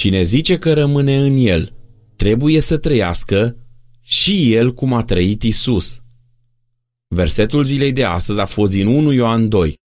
Cine zice că rămâne în el, trebuie să trăiască și el cum a trăit Isus. Versetul zilei de astăzi a fost din 1 Ioan 2.